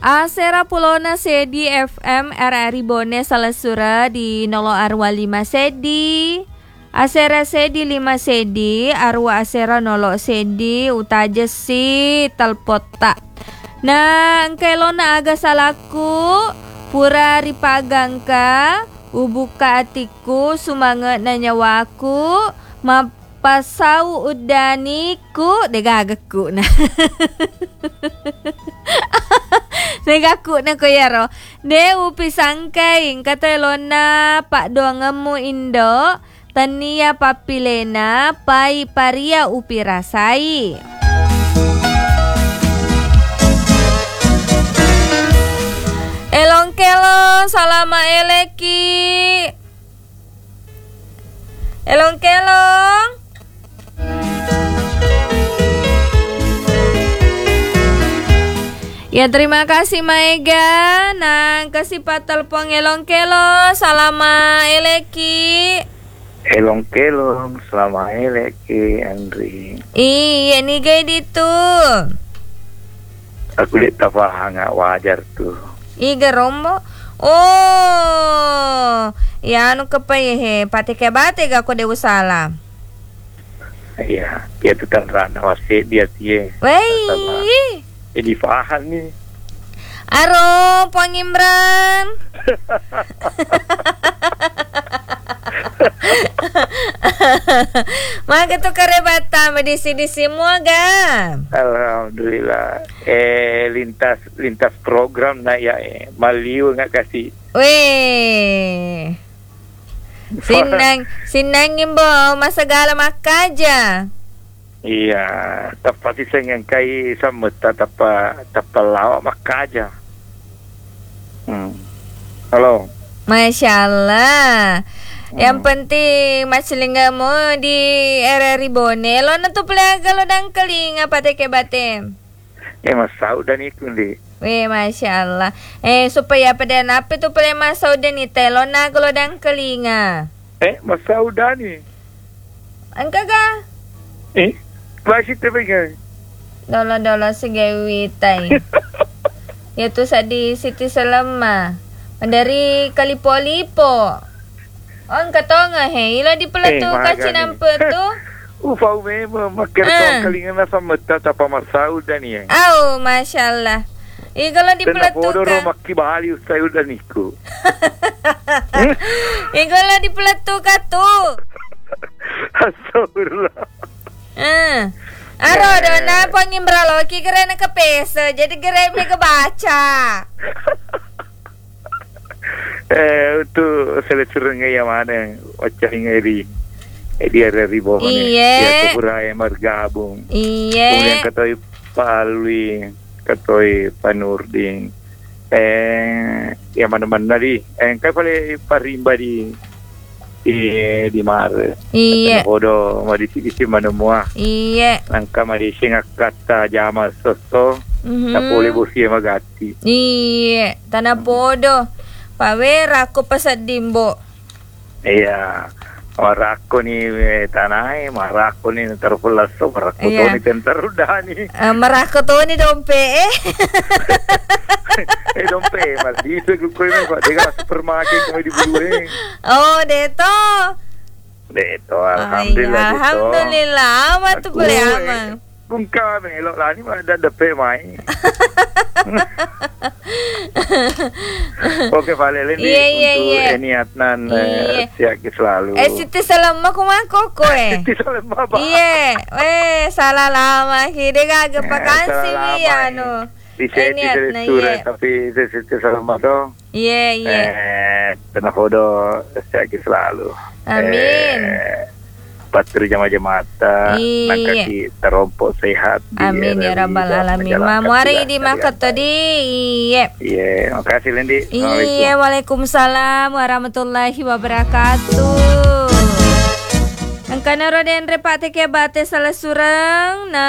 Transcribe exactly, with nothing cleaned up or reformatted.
Asera pulona sedi F M R R I Bone salasura di nolo arwa lima sedi. Asera sedi lima sedi arwa asera nolo sedi utaja si talpota. Nah, engkelona aga salaku pura ripagangka ubuka atiku sumanget na nyawaku mapasau udaniku degagaku na. Negaku na ko yaro. De upi sangkai katelona pak doangemu indo tania papilena pai paria upi rasai. Elong kelong salama eleki. Elong kelong. Ya terima kasih Maega nang kasih patelpong elong kelo salama eleki. Elong kelong selama eleki Andri. Iya nih gay ditu. Aku lihat tafah nggak wajar tuh. Iga rombo. Oh, ya anu kepayehe pati kebate ga ko dewu salam. Iya, dia tuh kan rana wasit dia sih. Wei. Jadi faham nih. Aro, Pong Imran. Maka tu karebata di sini semua ga. Alhamdulillah. Eh lintas lintas program nak ya eh maliu nggak kasih. Weh. Sinang sinang imbo masagala makaja. Iya, tapi saya ngangkai sama tapa tapa lawak makaja. Hmm. Halo. Masya Allah. Hmm. Yang penting masilinggamu di R R I Bone. Lo nanti pelaga lo dan kelinga pate ke batem. Eh mas saudan itu nih. Weh Masya Allah. Eh supaya pada napi tu pele mas saudan itu lo nak lo dan kelinga. Eh mas saudan nih. Angka ga? Eh masih terpegang. Dolo-dolo segawitai. Ya tu sadi Siti Selama. Dari Kalipo-lipo. On katonga he, ila di pelatu eh, kasi nampak tu. Ufau memang makar uh. kalingan na sama tata pamasau dan ya. Oh, Masya Allah. Eh kalau di pelatu ka. Tenapodoro makibali usai udah niku. Eh kalau di pelatu ka tu. Astagfirullah. Ah. Aro do na pangimbralo ki kira na kapesa, jadi kira me kebaca. Eh untuk selesai yang mana wajah ngeri. Eh dia dari bawah ni. Dia tu pura yang bergabung. Iya. Kemudian katoi Palwi, katoi Panurdin. Eh yang mana-mana di. Eh kau boleh parimba di di di mar. Iya. Bodo mari di sini mana mua. Iya. Langkah mari singa kata jama soso. Mm-hmm. Tak boleh bosi magati. Iya. Tanah bodoh. Pawera aku pasat dimbo. Iya. Marako ni tanay, marako ni terpulaso, marako iya. to ni tentarudani. Uh, marako to ni dompe eh. Eh dompe, maldito ko ko ni ko dega supermarket ko di bulueng. Oh, deto. Deto, alhamdulillah. Ay, alhamdulillah, amat tu boleh amang. Kung kami elok lani ada depe mai. Oke, vale Lendi iya, iya, untuk iya. niatnan iya. siaki selalu. Eh Siti Selama kumako ko eh. Siti Selama ba? Iya, eh salah lama hide gaga pakansi mi ano. Di sini di tapi Siti Selama to. Iya, iya. Eh, tenang hodo siaki selalu. Amin. Eh, Patri jamaah-jamaah nakaki terompok sehat. Amin ya rabbal alamin. Mamu hari di makat tadi. Iya. Iya, makasih Lendi. Iya, waalaikumsalam warahmatullahi wabarakatuh. Ang kanaro den repate ke bate salah surang na